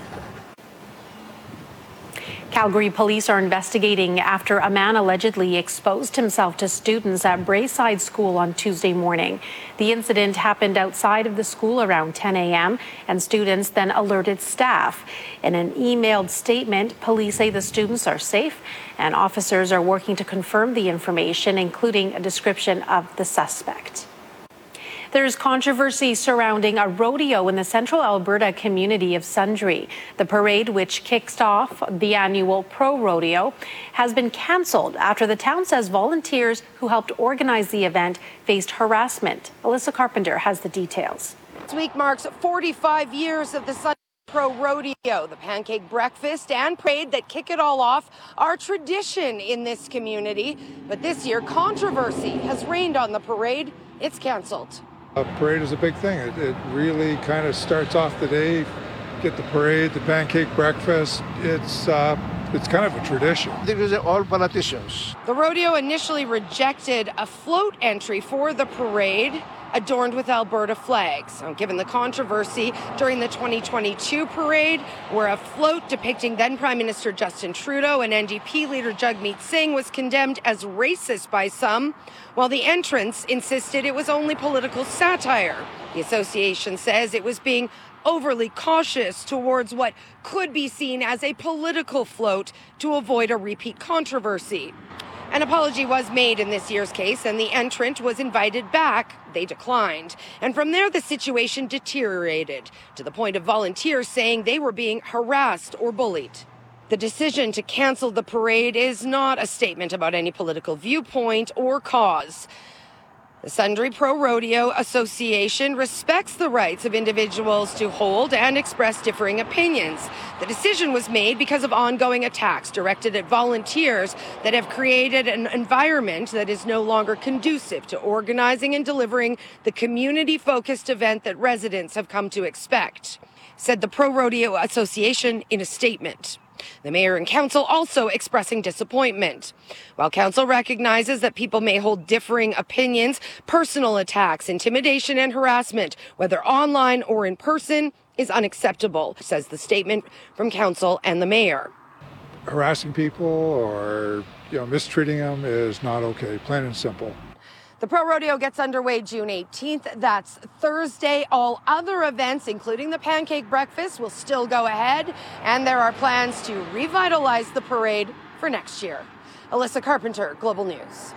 Calgary police are investigating after a man allegedly exposed himself to students at Braeside School on Tuesday morning. The incident happened outside of the school around ten a.m. and students then alerted staff. In an emailed statement, police say the students are safe and officers are working to confirm the information, including a description of the suspect. There's controversy surrounding a rodeo in the central Alberta community of Sundre. The parade, which kicks off the annual Pro Rodeo, has been cancelled after the town says volunteers who helped organize the event faced harassment. Alyssa Carpenter has the details. This week marks forty-five years of the Sundre Pro Rodeo. The pancake breakfast and parade that kick it all off are tradition in this community. But this year, controversy has reigned on the parade. It's cancelled. A parade is a big thing. It, it really kind of starts off the day, get the parade, the pancake breakfast. It's uh, it's kind of a tradition. These are all politicians. The rodeo initially rejected a float entry for the parade adorned with Alberta flags. Now, given the controversy during the twenty twenty-two parade, where a float depicting then Prime Minister Justin Trudeau and N D P leader Jagmeet Singh was condemned as racist by some, while the entrants insisted it was only political satire. The association says it was being overly cautious towards what could be seen as a political float to avoid a repeat controversy. An apology was made in this year's case, and the entrant was invited back. They declined. And from there, the situation deteriorated to the point of volunteers saying they were being harassed or bullied. The decision to cancel the parade is not a statement about any political viewpoint or cause. The Sundre Pro Rodeo Association respects the rights of individuals to hold and express differing opinions. The decision was made because of ongoing attacks directed at volunteers that have created an environment that is no longer conducive to organizing and delivering the community-focused event that residents have come to expect, said the Pro Rodeo Association in a statement. The mayor and council also expressing disappointment. While council recognizes that people may hold differing opinions, personal attacks, intimidation, and harassment, whether online or in person, is unacceptable, says the statement from council and the mayor. Harassing people or, you know, mistreating them is not okay, plain and simple. The Pro Rodeo gets underway June eighteenth. That's Thursday. All other events, including the pancake breakfast, will still go ahead, and there are plans to revitalize the parade for next year. Alyssa Carpenter, Global News.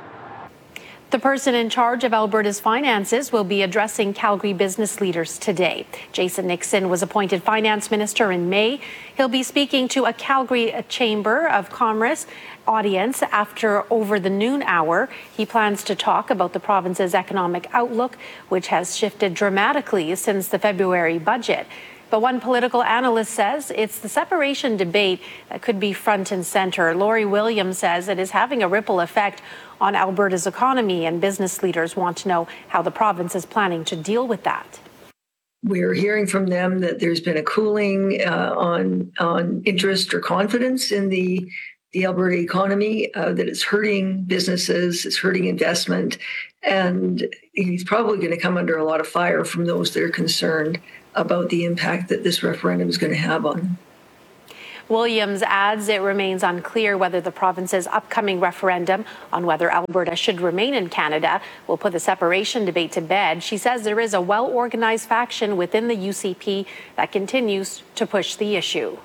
The person in charge of Alberta's finances will be addressing Calgary business leaders today. Jason Nixon was appointed finance minister in May. He'll be speaking to a Calgary Chamber of Commerce audience after over the noon hour. He plans to talk about the province's economic outlook, which has shifted dramatically since the February budget. But one political analyst says it's the separation debate that could be front and center. Lori Williams says it is having a ripple effect on Alberta's economy, and business leaders want to know how the province is planning to deal with that. We're hearing from them that there's been a cooling uh, on on interest or confidence in the the Alberta economy, uh, that it's hurting businesses, it's hurting investment, and he's probably going to come under a lot of fire from those that are concerned about the impact that this referendum is going to have on them. Williams adds it remains unclear whether the province's upcoming referendum on whether Alberta should remain in Canada will put the separation debate to bed. She says there is a well-organized faction within the U C P that continues to push the issue.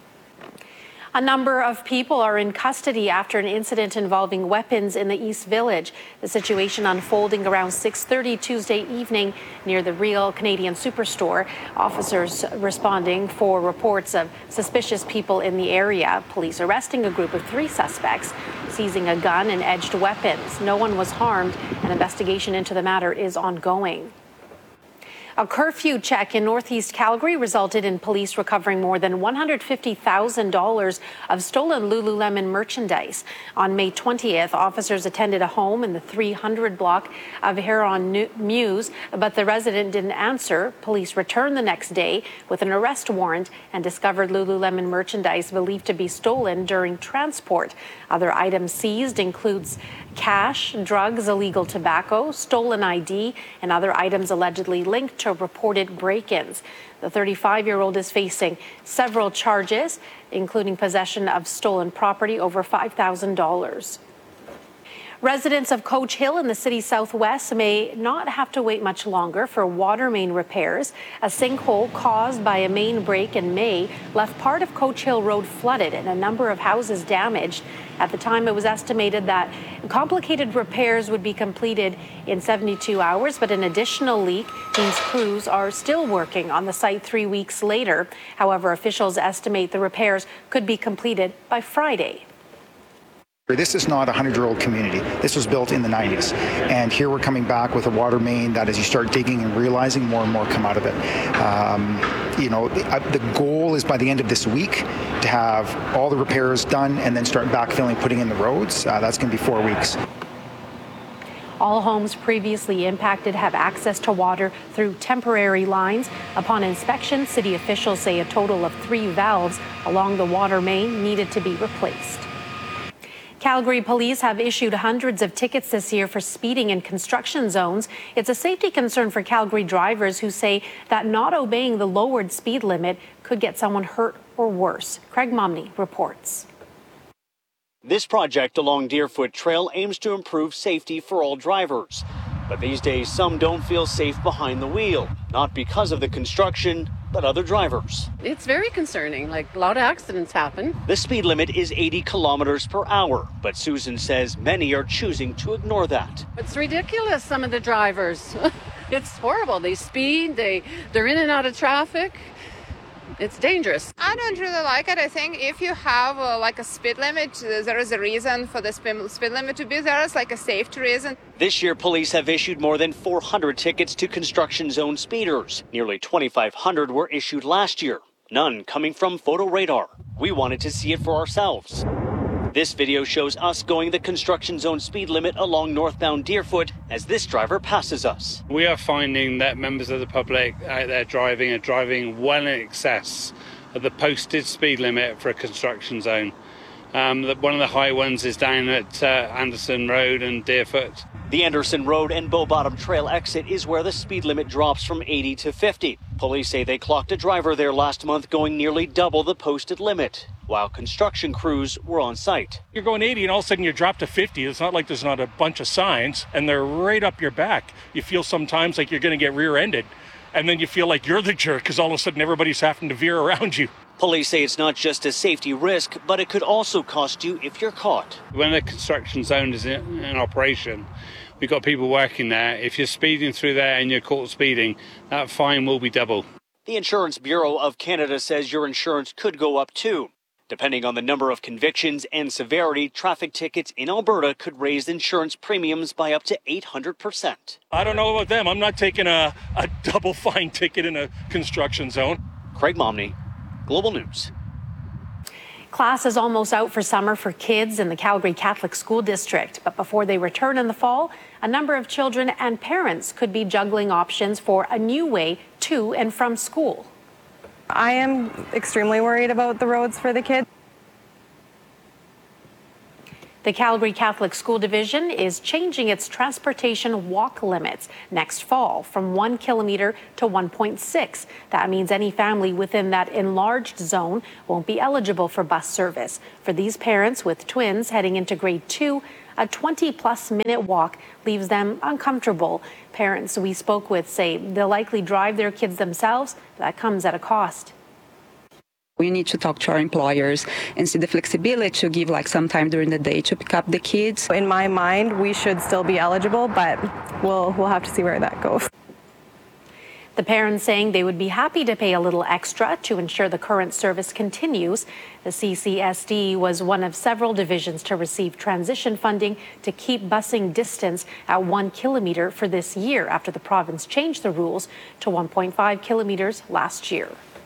A number of people are in custody after an incident involving weapons in the East Village. The situation unfolding around six thirty Tuesday evening near the Real Canadian Superstore. Officers responding for reports of suspicious people in the area. Police arresting a group of three suspects, seizing a gun and edged weapons. No one was harmed. An investigation into the matter is ongoing. A curfew check in northeast Calgary resulted in police recovering more than one hundred fifty thousand dollars of stolen Lululemon merchandise. On May twentieth, officers attended a home in the three hundred block of Huron Mews, but the resident didn't answer. Police returned the next day with an arrest warrant and discovered Lululemon merchandise believed to be stolen during transport. Other items seized includes cash, drugs, illegal tobacco, stolen I D, and other items allegedly linked to reported break-ins. The thirty-five-year-old is facing several charges, including possession of stolen property over five thousand dollars. Residents of Coach Hill in the city southwest may not have to wait much longer for water main repairs. A sinkhole caused by a main break in May left part of Coach Hill Road flooded and a number of houses damaged. At the time, it was estimated that complicated repairs would be completed in seventy-two hours, but an additional leak means crews are still working on the site three weeks later. However, officials estimate the repairs could be completed by Friday. This is not a hundred-year-old community. This was built in the nineties. And here we're coming back with a water main that as you start digging and realizing, more and more come out of it. Um, you know, the, uh, the goal is by the end of this week to have all the repairs done and then start backfilling, putting in the roads. Uh, that's going to be four weeks. All homes previously impacted have access to water through temporary lines. Upon inspection, city officials say a total of three valves along the water main needed to be replaced. Calgary police have issued hundreds of tickets this year for speeding in construction zones. It's a safety concern for Calgary drivers who say that not obeying the lowered speed limit could get someone hurt or worse. Craig Momney reports. This project along Deerfoot Trail aims to improve safety for all drivers. But these days, some don't feel safe behind the wheel, not because of the construction, but other drivers. It's very concerning, like a lot of accidents happen. The speed limit is eighty kilometers per hour, but Susan says many are choosing to ignore that. It's ridiculous, some of the drivers. It's horrible. They speed, they, they're in and out of traffic. It's dangerous. I don't really like it. I think if you have uh, like a speed limit, uh, there is a reason for the speed, speed limit to be there. It's like a safety reason. This year, police have issued more than four hundred tickets to construction zone speeders. Nearly twenty-five hundred were issued last year, none coming from photo radar. We wanted to see it for ourselves. This video shows us going the construction zone speed limit along northbound Deerfoot as this driver passes us. We are finding that members of the public out there driving are driving well in excess of the posted speed limit for a construction zone. Um, the, one of the high ones is down at uh, Anderson Road and Deerfoot. The Anderson Road and Bow Bottom Trail exit is where the speed limit drops from eighty to fifty. Police say they clocked a driver there last month going nearly double the posted limit, while construction crews were on site. You're going eighty and all of a sudden you drop to fifty. It's not like there's not a bunch of signs and they're right up your back. You feel sometimes like you're going to get rear-ended, and then you feel like you're the jerk because all of a sudden everybody's having to veer around you. Police say it's not just a safety risk, but it could also cost you if you're caught. When the construction zone is in, in operation, we've got people working there. If you're speeding through there and you're caught speeding, that fine will be double. The Insurance Bureau of Canada says your insurance could go up too. Depending on the number of convictions and severity, traffic tickets in Alberta could raise insurance premiums by up to eight hundred percent. I don't know about them. I'm not taking a, a double fine ticket in a construction zone. Craig Momney, Global News. Class is almost out for summer for kids in the Calgary Catholic School District. But before they return in the fall, a number of children and parents could be juggling options for a new way to and from school. I am extremely worried about the roads for the kids. The Calgary Catholic School Division is changing its transportation walk limits next fall from one kilometre to one point six. That means any family within that enlarged zone won't be eligible for bus service. For these parents with twins heading into grade two, a twenty plus minute walk leaves them uncomfortable. Parents we spoke with say they'll likely drive their kids themselves, but that comes at a cost. We need to talk to our employers and see the flexibility to give like some time during the day to pick up the kids. In my mind, we should still be eligible, but we'll we'll have to see where that goes. The parents saying they would be happy to pay a little extra to ensure the current service continues. The C C S D was one of several divisions to receive transition funding to keep busing distance at one kilometre for this year after the province changed the rules to one point five kilometres last year.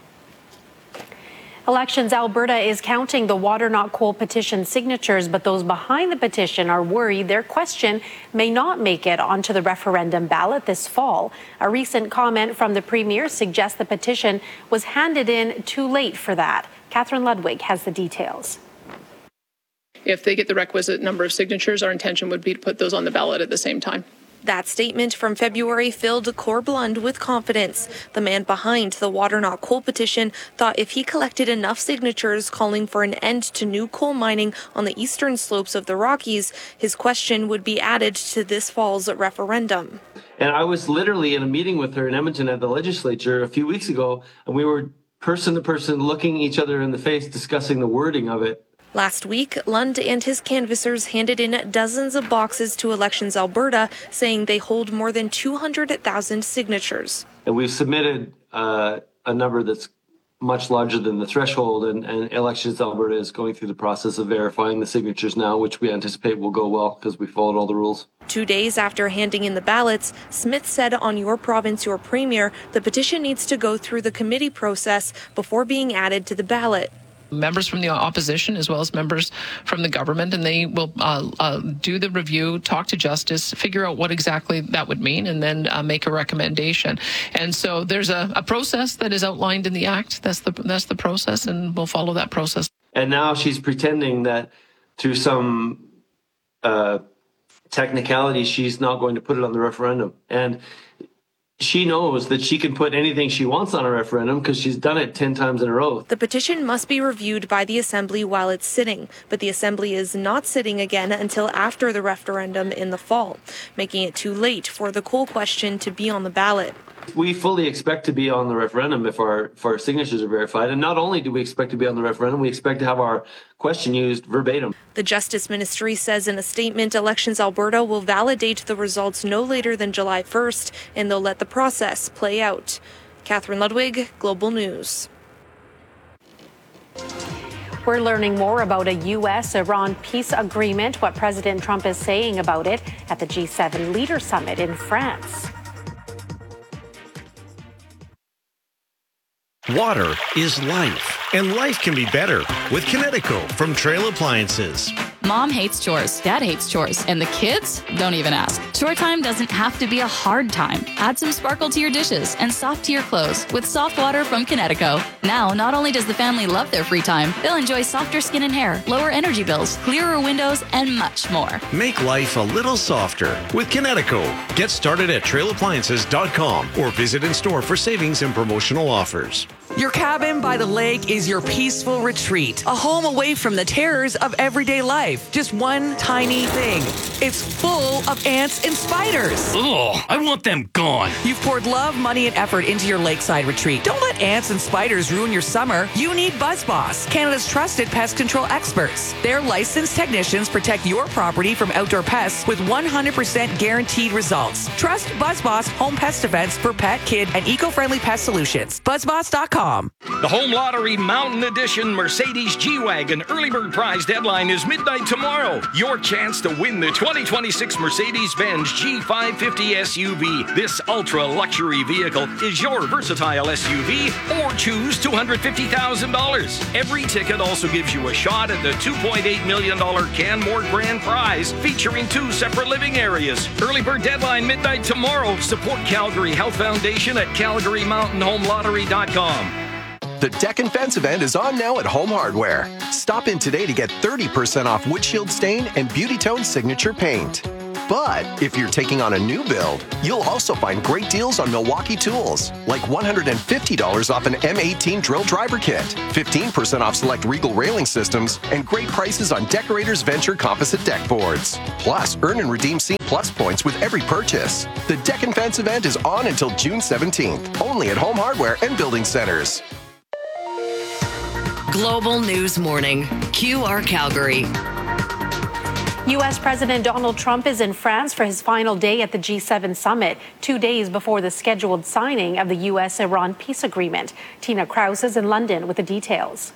Elections Alberta is counting the Water Not Coal petition signatures, but those behind the petition are worried their question may not make it onto the referendum ballot this fall. A recent comment from the Premier suggests the petition was handed in too late for that. Catherine Ludwig has the details. If they get the requisite number of signatures, our intention would be to put those on the ballot at the same time. That statement from February filled Corblund with confidence. The man behind the Water Not Coal petition thought if he collected enough signatures calling for an end to new coal mining on the eastern slopes of the Rockies, his question would be added to this fall's referendum. And I was literally in a meeting with her in Edmonton at the legislature a few weeks ago, and we were person to person looking each other in the face, discussing the wording of it. Last week, Lund and his canvassers handed in dozens of boxes to Elections Alberta, saying they hold more than two hundred thousand signatures. And we've submitted uh, a number that's much larger than the threshold, and, and Elections Alberta is going through the process of verifying the signatures now, which we anticipate will go well because we followed all the rules. Two days after handing in the ballots, Smith said on Your Province, Your Premier, the petition needs to go through the committee process before being added to the ballot. Members from the opposition as well as members from the government, and they will uh, uh, do the review, talk to Justice, figure out what exactly that would mean, and then uh, make a recommendation. And so there's a, a process that is outlined in the Act. That's the that's the process, and we'll follow that process. And now she's pretending that through some uh, technicality, she's not going to put it on the referendum. And she knows that she can put anything she wants on a referendum because she's done it ten times in a row. The petition must be reviewed by the Assembly while it's sitting, but the Assembly is not sitting again until after the referendum in the fall, making it too late for the coal question to be on the ballot. We fully expect to be on the referendum if our, if our signatures are verified. And not only do we expect to be on the referendum, we expect to have our question used verbatim. The Justice Ministry says in a statement, Elections Alberta will validate the results no later than July first, and they'll let the process play out. Catherine Ludwig, Global News. We're learning more about a U S Iran peace agreement, what President Trump is saying about it at the G seven Leader Summit in France. Water is life, and life can be better with Kinetico from Trail Appliances. Mom hates chores, Dad hates chores, and the kids don't even ask. Chore time doesn't have to be a hard time. Add some sparkle to your dishes and soft to your clothes with soft water from Kinetico. Now, not only does the family love their free time, they'll enjoy softer skin and hair, lower energy bills, clearer windows, and much more. Make life a little softer with Kinetico. Get started at trail appliances dot com or visit in store for savings and promotional offers. Your cabin by the lake is your peaceful retreat, a home away from the terrors of everyday life. Just one tiny thing. It's full of ants and spiders. Ugh, I want them gone. You've poured love, money, and effort into your lakeside retreat. Don't let ants and spiders ruin your summer. You need BuzzBoss, Canada's trusted pest control experts. Their licensed technicians protect your property from outdoor pests with one hundred percent guaranteed results. Trust BuzzBoss Home Pest Defense for pet, kid, and eco-friendly pest solutions. BuzzBoss dot com. com. The Home Lottery Mountain Edition Mercedes G-Wagon early bird prize deadline is midnight tomorrow. Your chance to win the twenty twenty-six Mercedes-Benz G five fifty S U V. This ultra-luxury vehicle is your versatile S U V, or choose two hundred fifty thousand dollars. Every ticket also gives you a shot at the two point eight million dollars Canmore Grand Prize, featuring two separate living areas. Early bird deadline midnight tomorrow. Support Calgary Health Foundation at calgary mountain home lottery dot com. The Deck and Fence event is on now at Home Hardware. Stop in today to get thirty percent off Windshield Stain and Beauty Tone Signature Paint. But if you're taking on a new build, you'll also find great deals on Milwaukee tools, like one hundred fifty dollars off an M eighteen drill driver kit, fifteen percent off select Regal railing systems, and great prices on Decorators Venture composite deck boards. Plus, earn and redeem C Plus points with every purchase. The Deck and Fence event is on until June seventeenth, only at Home Hardware and Building Centers. Global News Morning, Q R Calgary. U S President Donald Trump is in France for his final day at the G seven summit, two days before the scheduled signing of the U S Iran peace agreement. Tina Krause is in London with the details.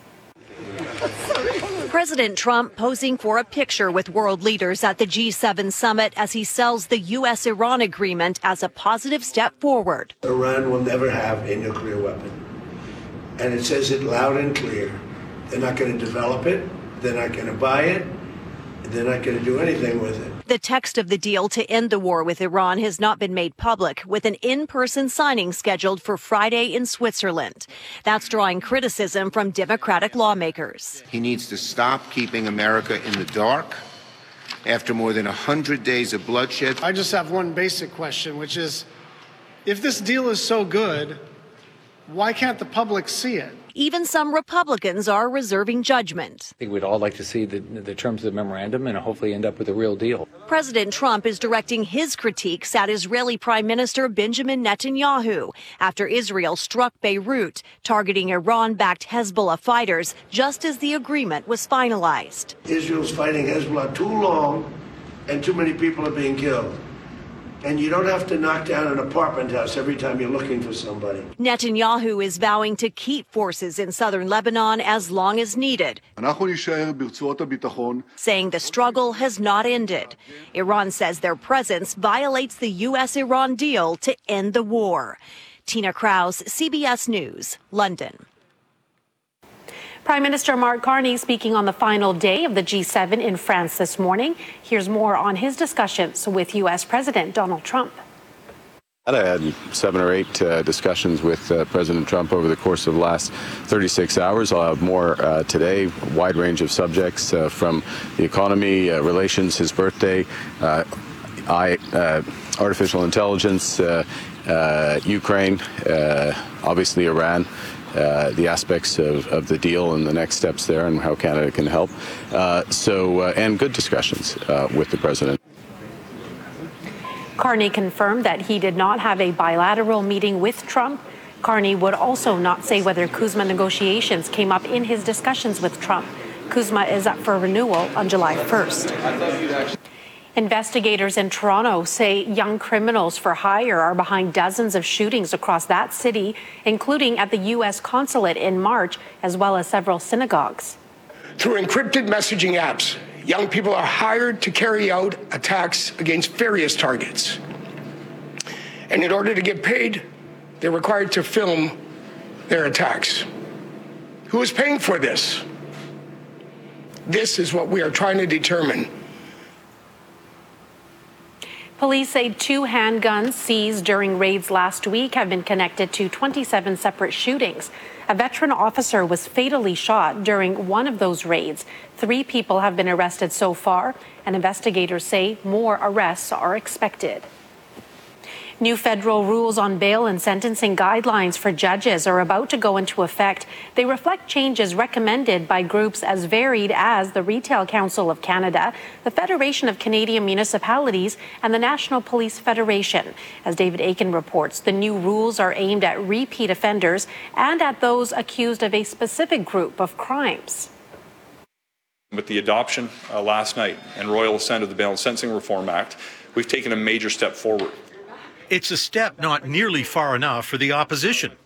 President Trump posing for a picture with world leaders at the G seven summit as he sells the U S Iran agreement as a positive step forward. Iran will never have a nuclear weapon. And it says it loud and clear. They're not going to develop it. They're not going to buy it. They're not going to do anything with it. The text of the deal to end the war with Iran has not been made public, with an in-person signing scheduled for Friday in Switzerland. That's drawing criticism from Democratic lawmakers. He needs to stop keeping America in the dark after more than one hundred days of bloodshed. I just have one basic question, which is, if this deal is so good, why can't the public see it? Even some Republicans are reserving judgment. I think we'd all like to see the, the terms of the memorandum and hopefully end up with a real deal. President Trump is directing his critiques at Israeli Prime Minister Benjamin Netanyahu after Israel struck Beirut, targeting Iran-backed Hezbollah fighters just as the agreement was finalized. Israel's fighting Hezbollah too long, and too many people are being killed. And you don't have to knock down an apartment house every time you're looking for somebody. Netanyahu is vowing to keep forces in southern Lebanon as long as needed, saying the struggle has not ended. Iran says their presence violates the U S Iran deal to end the war. Tina Krause, C B S News, London. Prime Minister Mark Carney speaking on the final day of the G seven in France this morning. Here's more on his discussions with U S President Donald Trump. I had seven or eight uh, discussions with uh, President Trump over the course of the last thirty-six hours. I'll have more uh, today, wide range of subjects uh, from the economy, uh, relations, his birthday, uh, I, uh, artificial intelligence, uh, uh, Ukraine, uh, obviously Iran. Uh, the aspects of, of the deal and the next steps there and how Canada can help. Uh, so, uh, and good discussions uh, with the president. Carney confirmed that he did not have a bilateral meeting with Trump. Carney would also not say whether CUSMA negotiations came up in his discussions with Trump. CUSMA is up for renewal on July first. Investigators in Toronto say young criminals for hire are behind dozens of shootings across that city, including at the U S consulate in March, as well as several synagogues. Through encrypted messaging apps, young people are hired to carry out attacks against various targets. And in order to get paid, they're required to film their attacks. Who is paying for this? This is what we are trying to determine. Police say two handguns seized during raids last week have been connected to twenty-seven separate shootings. A veteran officer was fatally shot during one of those raids. Three people have been arrested so far, and investigators say more arrests are expected. New federal rules on bail and sentencing guidelines for judges are about to go into effect. They reflect changes recommended by groups as varied as the Retail Council of Canada, the Federation of Canadian Municipalities, and the National Police Federation. As David Aiken reports, the new rules are aimed at repeat offenders and at those accused of a specific group of crimes. With the adoption uh, last night and royal assent of the Bail and Sentencing Reform Act, we've taken a major step forward. It's a step not nearly far enough for the opposition.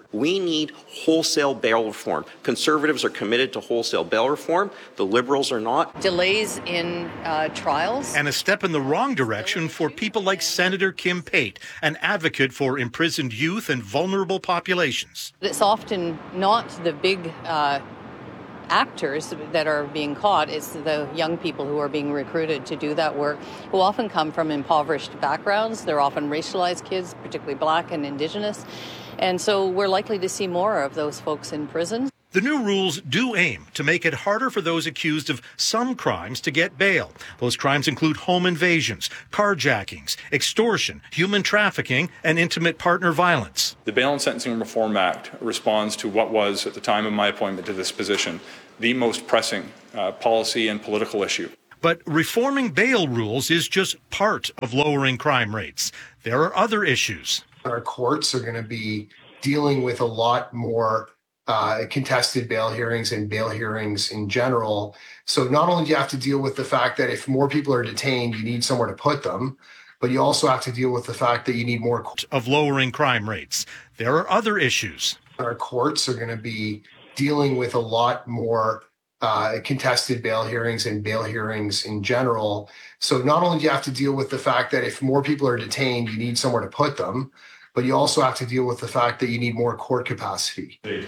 We need wholesale bail reform. Conservatives are committed to wholesale bail reform. The Liberals are not. Delays in uh, trials. And a step in the wrong direction for people like Senator Kim Pate, an advocate for imprisoned youth and vulnerable populations. It's often not the big uh, actors that are being caught. It's the young people who are being recruited to do that work, who often come from impoverished backgrounds. They're often racialized kids, particularly Black and Indigenous. And so we're likely to see more of those folks in prison. The new rules do aim to make it harder for those accused of some crimes to get bail. Those crimes include home invasions, carjackings, extortion, human trafficking, and intimate partner violence. The Bail and Sentencing Reform Act responds to what was, at the time of my appointment to this position, the most pressing uh, policy and political issue. But reforming bail rules is just part of lowering crime rates. There are other issues. Our courts are going to be dealing with a lot more uh, contested bail hearings and bail hearings in general. So not only do you have to deal with the fact that if more people are detained, you need somewhere to put them, but you also have to deal with the fact that you need more of lowering crime rates. There are other issues. Our courts are going to be dealing with a lot more uh, contested bail hearings and bail hearings in general. So not only do you have to deal with the fact that if more people are detained, you need somewhere to put them, but you also have to deal with the fact that you need more court capacity.